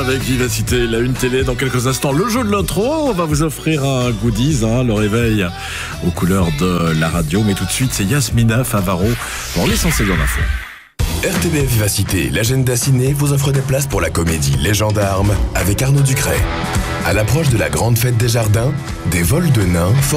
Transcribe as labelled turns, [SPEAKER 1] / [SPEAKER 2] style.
[SPEAKER 1] avec Vivacité, la une télé. Dans quelques instants, le jeu de l'intro. On va vous offrir un goodies, le réveil aux couleurs de la radio. Mais tout de suite, c'est Yasmina Favaro pour l'essentiel de l'info.
[SPEAKER 2] RTBF Vivacité, l'agenda ciné vous offre des places pour la comédie Les Gendarmes avec Arnaud Ducret. À l'approche de la grande fête des jardins, des vols de nains